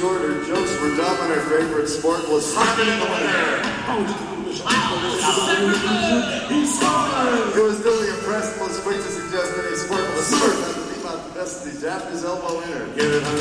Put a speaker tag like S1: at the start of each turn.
S1: short, her jokes were dumb, and her favorite sport was slapping the winner. It was Billy impressed and was quick to suggest any sport with a smurf as the best the Japanese elbow winner. Give it